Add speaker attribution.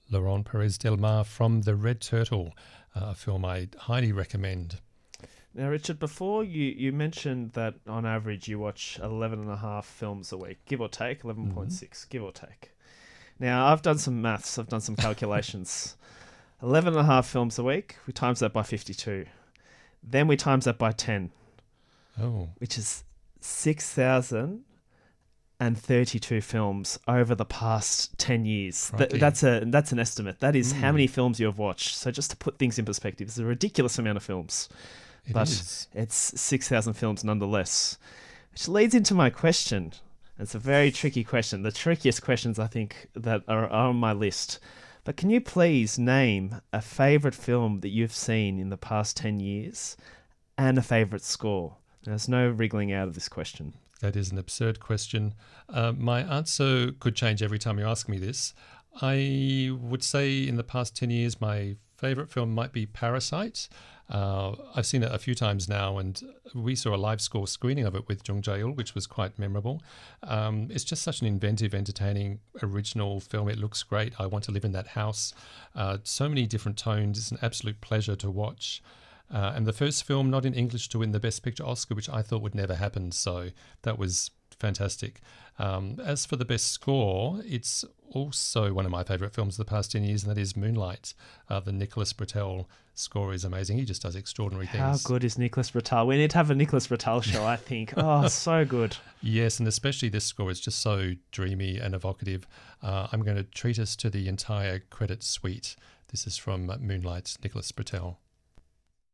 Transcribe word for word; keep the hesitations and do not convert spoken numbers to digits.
Speaker 1: Laurent Perez Del Mar from The Red Turtle, uh, a film I highly recommend.
Speaker 2: Now, Richard, before you, you mentioned that on average you watch eleven and a half films a week, give or take, eleven point six, mm-hmm. give or take. Now, I've done some maths, I've done some calculations. eleven and a half films a week, we times that by fifty-two. Then we times that by ten.
Speaker 1: Oh.
Speaker 2: Which is six thousand thirty-two films over the past ten years. Th- that's a that's an estimate. That is mm. how many films you have watched. So just to put things in perspective, it's a ridiculous amount of films.
Speaker 1: It
Speaker 2: but
Speaker 1: is.
Speaker 2: It's six thousand films nonetheless. Which leads into my question. It's a very tricky question. The trickiest questions, I think, that are, are on my list. But can you please name a favourite film that you've seen in the past ten years and a favourite score? There's no wriggling out of this question.
Speaker 1: That is an absurd question. Uh, my answer could change every time you ask me this. I would say in the past ten years, my favourite film might be Parasite. Uh, I've seen it a few times now, and we saw a live score screening of it with Jung Jae-il, which was quite memorable. Um, it's just such an inventive, entertaining, original film. It looks great. I want to live in that house. Uh, so many different tones. It's an absolute pleasure to watch. Uh, and the first film not in English to win the Best Picture Oscar, which I thought would never happen. So that was fantastic. Um, as for the best score, it's also one of my favourite films of the past ten years, and that is Moonlight. Uh, the Nicholas Britell score is amazing. He just does extraordinary things.
Speaker 2: How good is Nicholas Britell? We need to have a Nicholas Britell show, I think. Oh, so good.
Speaker 1: Yes, and especially this score is just so dreamy and evocative. Uh, I'm going to treat us to the entire credit suite. This is from Moonlight, Nicholas Britell.